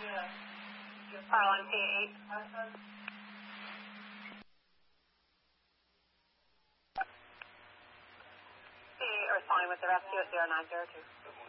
Arlon P8. P8 responding with the rescue at 0902.